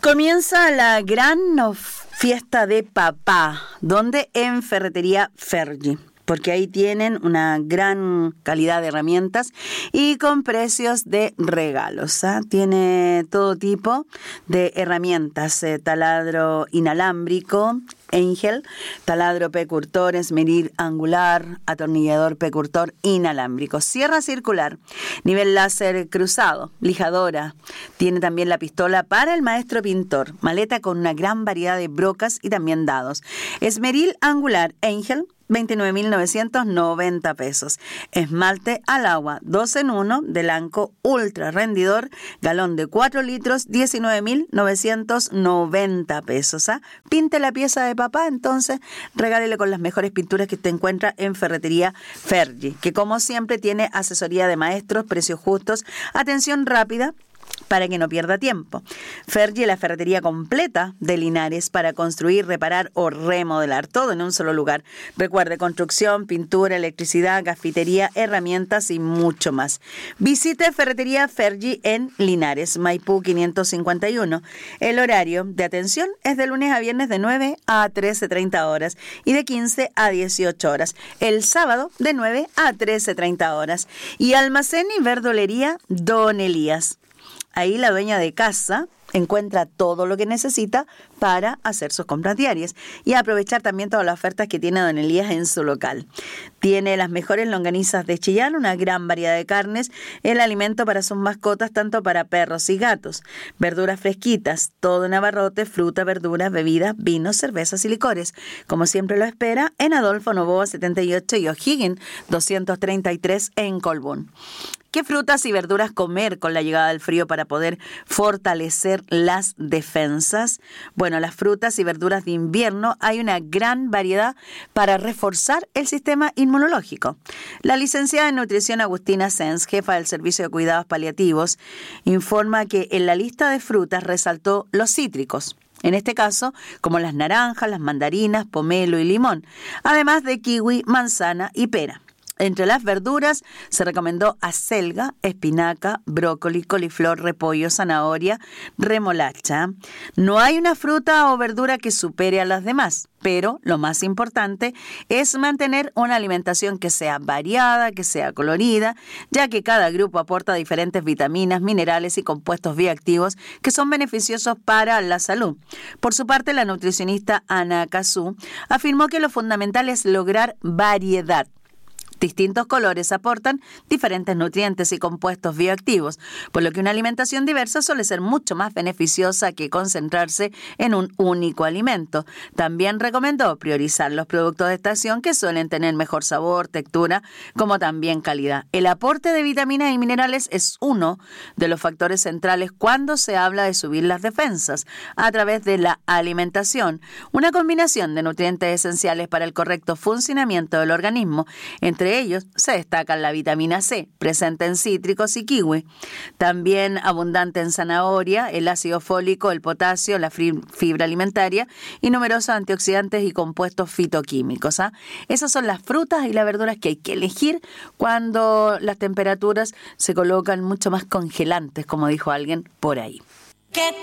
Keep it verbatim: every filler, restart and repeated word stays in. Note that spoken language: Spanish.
Comienza la gran of- fiesta de papá, donde en Ferretería Fergie, porque ahí tienen una gran calidad de herramientas y con precios de regalos, ¿eh? Tiene todo tipo de herramientas, eh, taladro inalámbrico, Angel, taladro P-curtor, esmeril angular, atornillador P-curtor inalámbrico, sierra circular, nivel láser cruzado, lijadora. Tiene también la pistola para el maestro pintor, maleta con una gran variedad de brocas y también dados. Esmeril angular Angel, veintinueve mil novecientos noventa pesos. Esmalte al agua, dos en uno, de Lanco ultra rendidor, galón de cuatro litros, diecinueve mil novecientos noventa pesos. ¿Ah? Pinte la pieza de papá, entonces regálele con las mejores pinturas que te encuentra en Ferretería Fergie, que como siempre tiene asesoría de maestros, precios justos, atención rápida, para que no pierda tiempo. Fergie, la ferretería completa de Linares para construir, reparar o remodelar, todo en un solo lugar. Recuerde, construcción, pintura, electricidad, gafitería, herramientas y mucho más. Visite Ferretería Fergie en Linares, Maipú quinientos cincuenta y uno. El horario de atención es de lunes a viernes de nueve a trece treinta horas y de quince a dieciocho horas. El sábado de nueve a trece treinta horas. Y almacén y verdulería Don Elías. Ahí la dueña de casa encuentra todo lo que necesita para hacer sus compras diarias y aprovechar también todas las ofertas que tiene Don Elías en su local. Tiene las mejores longanizas de Chillán, una gran variedad de carnes, el alimento para sus mascotas, tanto para perros y gatos, verduras fresquitas, todo en abarrote, fruta, verduras, bebidas, vinos, cervezas y licores. Como siempre lo espera, en Adolfo Noboa setenta y ocho y O'Higgins doscientos treinta y tres en Colbún. ¿Qué frutas y verduras comer con la llegada del frío para poder fortalecer las defensas? Bueno, las frutas y verduras de invierno hay una gran variedad para reforzar el sistema inmunológico. La licenciada en nutrición Agustina Sens, jefa del Servicio de Cuidados Paliativos, informa que en la lista de frutas resaltó los cítricos. En este caso, como las naranjas, las mandarinas, pomelo y limón, además de kiwi, manzana y pera. Entre las verduras se recomendó acelga, espinaca, brócoli, coliflor, repollo, zanahoria, remolacha. No hay una fruta o verdura que supere a las demás, pero lo más importante es mantener una alimentación que sea variada, que sea colorida, ya que cada grupo aporta diferentes vitaminas, minerales y compuestos bioactivos que son beneficiosos para la salud. Por su parte, la nutricionista Ana Cazú afirmó que lo fundamental es lograr variedad. Distintos colores aportan diferentes nutrientes y compuestos bioactivos, por lo que una alimentación diversa suele ser mucho más beneficiosa que concentrarse en un único alimento. También recomendó priorizar los productos de estación que suelen tener mejor sabor, textura, como también calidad. El aporte de vitaminas y minerales es uno de los factores centrales cuando se habla de subir las defensas a través de la alimentación, una combinación de nutrientes esenciales para el correcto funcionamiento del organismo. Entre ellos se destacan la vitamina C, presente en cítricos y kiwi, también abundante en zanahoria, el ácido fólico, el potasio, la fibra alimentaria y numerosos antioxidantes y compuestos fitoquímicos. ¿ah? Esas son las frutas y las verduras que hay que elegir cuando las temperaturas se colocan mucho más congelantes, como dijo alguien por ahí. ¿Qué